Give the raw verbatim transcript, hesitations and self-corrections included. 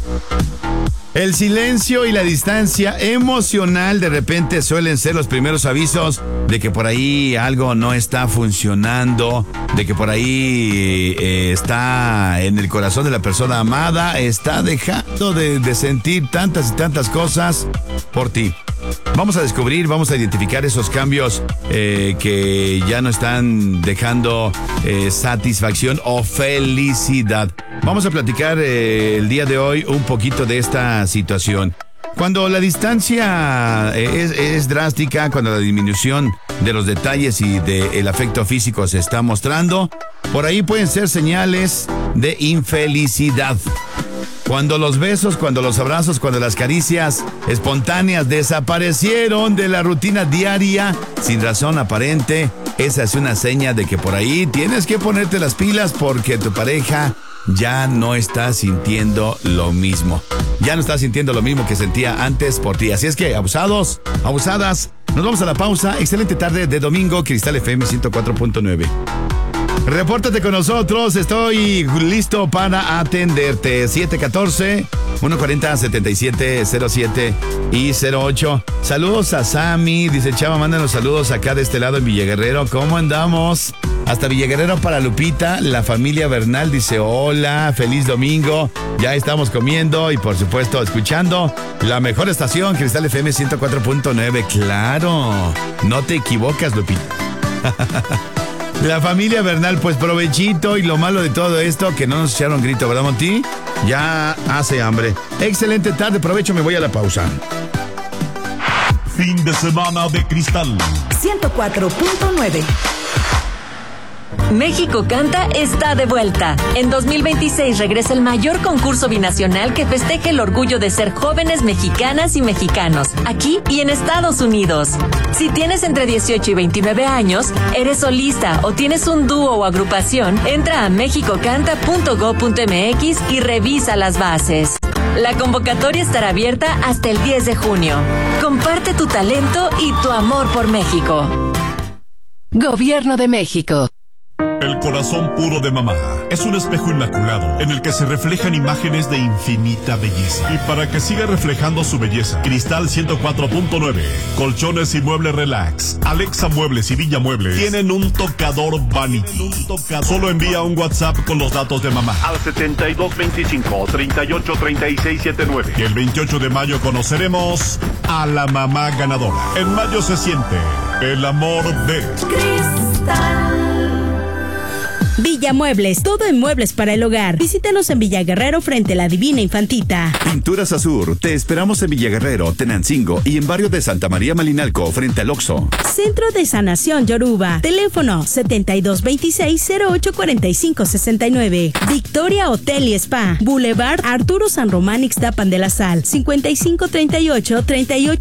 El silencio y la distancia emocional de repente suelen ser los primeros avisos de que por ahí algo no está funcionando, de que por ahí eh, está en el corazón de la persona amada, está dejando de, de sentir tantas y tantas cosas por ti. Vamos a descubrir, vamos a identificar esos cambios eh, que ya no están dejando eh, satisfacción o felicidad. Vamos a platicar eh, el día de hoy un poquito de esta situación. Cuando la distancia es, es drástica, cuando la disminución de los detalles y del afecto físico se está mostrando, por ahí pueden ser señales de infelicidad. Cuando los besos, cuando los abrazos, cuando las caricias espontáneas desaparecieron de la rutina diaria sin razón aparente, esa es una seña de que por ahí tienes que ponerte las pilas porque tu pareja ya no está sintiendo lo mismo. Ya no está sintiendo lo mismo que sentía antes por ti. Así es que, abusados, abusadas, nos vamos a la pausa. Excelente tarde de domingo, Cristal F M ciento cuatro punto nueve. Repórtate con nosotros, estoy listo para atenderte. siete uno cuatro, uno cuatro cero, siete siete cero siete y cero ocho. Saludos a Sammy, dice Chava, mándanos saludos acá de este lado en Villaguerrero. ¿Cómo andamos? Hasta Villaguerrero para Lupita, la familia Bernal dice hola, feliz domingo. Ya estamos comiendo y por supuesto escuchando la mejor estación, Cristal F M ciento cuatro punto nueve. Claro, no te equivocas, Lupita. La familia Bernal, pues provechito, y lo malo de todo esto, que no nos echaron grito, ¿verdad, Monty? Ya hace hambre. Excelente tarde, provecho, me voy a la pausa. Fin de semana de Cristal ciento cuatro punto nueve. México Canta está de vuelta. En dos mil veintiséis regresa el mayor concurso binacional que festeja el orgullo de ser jóvenes mexicanas y mexicanos, aquí y en Estados Unidos. Si tienes entre dieciocho y veintinueve años, eres solista o tienes un dúo o agrupación, entra a mexico canta punto gob punto m x y revisa las bases. La convocatoria estará abierta hasta el diez de junio. Comparte tu talento y tu amor por México. Gobierno de México. El corazón puro de mamá es un espejo inmaculado en el que se reflejan imágenes de infinita belleza. Y para que siga reflejando su belleza, Cristal ciento cuatro punto nueve, colchones y muebles relax, Alexa Muebles y Villa Muebles tienen un tocador vanity. Un tocador. Solo envía un WhatsApp con los datos de mamá al setenta y dos veinticinco, treinta y ocho treinta y seis setenta y nueve. Y el veintiocho de mayo conoceremos a la mamá ganadora. En mayo se siente el amor de Cristal. Villa Muebles, todo en muebles para el hogar. Visítanos en Villaguerrero frente a la Divina Infantita. Pinturas Azur, te esperamos en Villaguerrero, Tenancingo y en barrio de Santa María Malinalco frente al Oxxo. Centro de Sanación Yoruba, teléfono setenta y dos veintiséis, cero ocho cuarenta y cinco sesenta y nueve. Victoria Hotel y Spa, Boulevard Arturo San Román Ixtapan de la Sal, cincuenta y cinco treinta y ocho, treinta y ocho